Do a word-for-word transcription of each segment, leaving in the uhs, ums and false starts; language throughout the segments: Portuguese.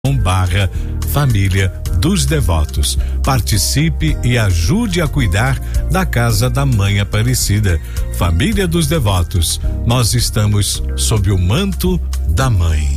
barra Família dos Devotos. Participe e ajude a cuidar da Casa da Mãe Aparecida. Família dos Devotos, nós estamos sob o manto da Mãe.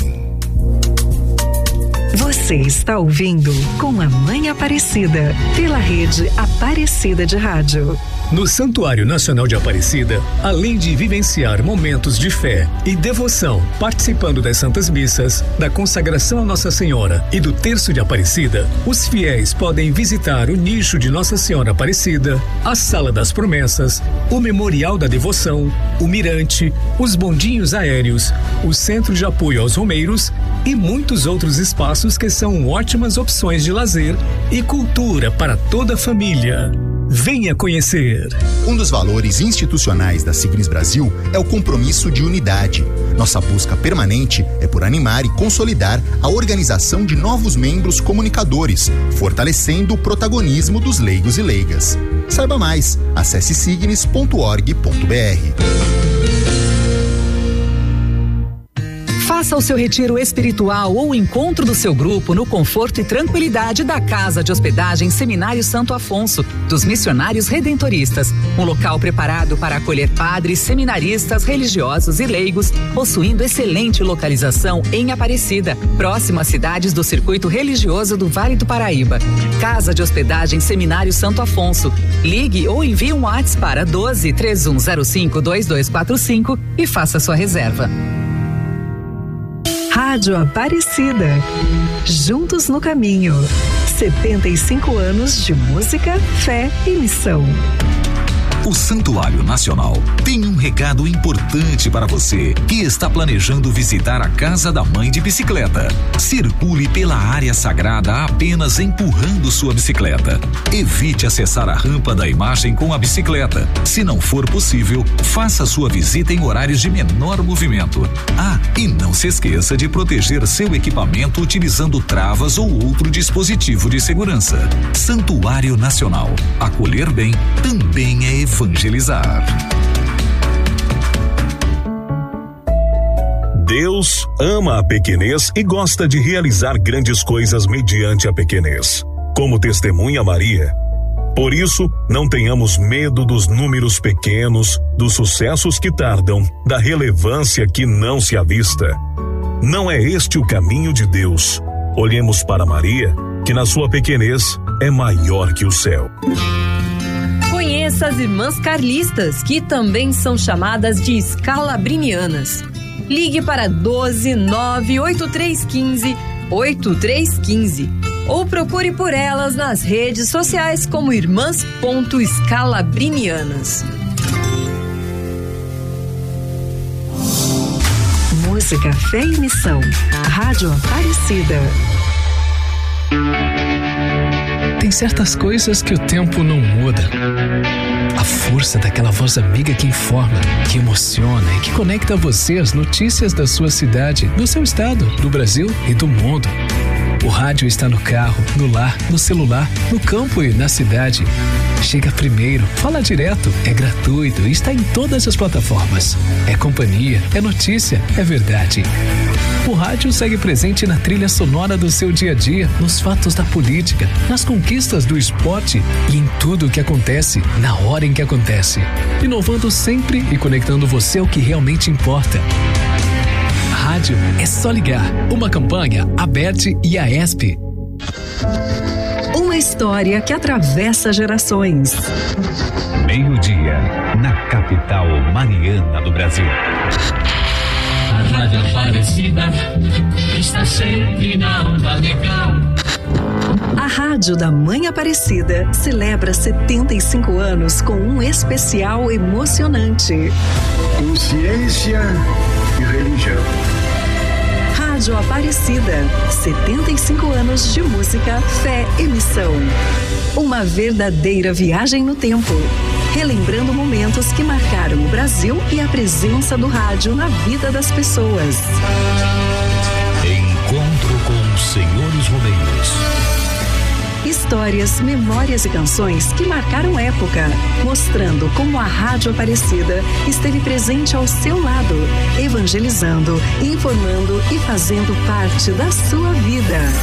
Você está ouvindo Com a Mãe Aparecida, pela rede Aparecida de Rádio. No Santuário Nacional de Aparecida, além de vivenciar momentos de fé e devoção, participando das Santas Missas, da consagração a Nossa Senhora e do Terço de Aparecida, os fiéis podem visitar o nicho de Nossa Senhora Aparecida, a Sala das Promessas, o Memorial da Devoção, o Mirante, os bondinhos aéreos, o Centro de Apoio aos Romeiros e muitos outros espaços que são ótimas opções de lazer e cultura para toda a família. Venha conhecer. Um dos valores institucionais da Signis Brasil é o compromisso de unidade. Nossa busca permanente é por animar e consolidar a organização de novos membros comunicadores, fortalecendo o protagonismo dos leigos e leigas. Saiba mais, acesse signis ponto org ponto br. Faça o seu retiro espiritual ou o encontro do seu grupo no conforto e tranquilidade da Casa de Hospedagem Seminário Santo Afonso, dos Missionários Redentoristas. Um local preparado para acolher padres, seminaristas, religiosos e leigos, possuindo excelente localização em Aparecida, próximo às cidades do circuito religioso do Vale do Paraíba. Casa de Hospedagem Seminário Santo Afonso. Ligue ou envie um WhatsApp para doze, três um zero cinco, dois dois quatro cinco e faça sua reserva. Rádio Aparecida. Juntos no caminho. setenta e cinco anos de música, fé e missão. O Santuário Nacional tem um recado importante para você que está planejando visitar a Casa da Mãe de bicicleta. Circule pela área sagrada apenas empurrando sua bicicleta. Evite acessar a rampa da imagem com a bicicleta. Se não for possível, faça sua visita em horários de menor movimento. Ah, e não se esqueça de proteger seu equipamento utilizando travas ou outro dispositivo de segurança. Santuário Nacional. Acolher bem também é evangelizar. Deus ama a pequenez e gosta de realizar grandes coisas mediante a pequenez, como testemunha Maria. Por isso, não tenhamos medo dos números pequenos, dos sucessos que tardam, da relevância que não se avista. Não é este o caminho de Deus. Olhemos para Maria, que na sua pequenez é maior que o céu. Conheça as irmãs carlistas, que também são chamadas de escalabrinianas. Ligue para doze, nove, oito três um cinco, oito três um cinco ou procure por elas nas redes sociais como irmãs.escalabrinianas. Música, fé e missão. Rádio Aparecida. Tem certas coisas que o tempo não muda. A força daquela voz amiga que informa, que emociona e que conecta você às notícias da sua cidade, do seu estado, do Brasil e do mundo. O rádio está no carro, no lar, no celular, no campo e na cidade. Chega primeiro, fala direto, é gratuito e está em todas as plataformas. É companhia, é notícia, é verdade. O rádio segue presente na trilha sonora do seu dia a dia, nos fatos da política, nas conquistas do esporte e em tudo o que acontece, na hora em que acontece. Inovando sempre e conectando você ao que realmente importa. Rádio é só ligar. Uma campanha Aberte e a ESP. Uma história que atravessa gerações. Meio-dia, na capital mariana do Brasil. A Rádio Aparecida está sempre na onda legal. A Rádio da Mãe Aparecida celebra setenta e cinco anos com um especial emocionante. Consciência e religião. Rádio Aparecida, setenta e cinco anos de música, fé e missão. Uma verdadeira viagem no tempo, relembrando momentos que marcaram o Brasil e a presença do rádio na vida das pessoas. Encontro com os senhores Romeiros. História Histórias, memórias e canções que marcaram época, mostrando como a Rádio Aparecida esteve presente ao seu lado, evangelizando, informando e fazendo parte da sua vida.